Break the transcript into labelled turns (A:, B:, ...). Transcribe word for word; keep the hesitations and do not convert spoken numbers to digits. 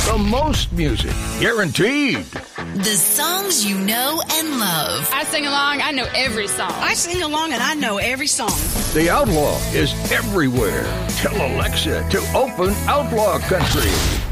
A: The most music, guaranteed.
B: The songs you know and love.
C: I sing along, I know every song.
D: I sing along and I know every song.
A: The Outlaw is everywhere. Tell Alexa to open Outlaw Country.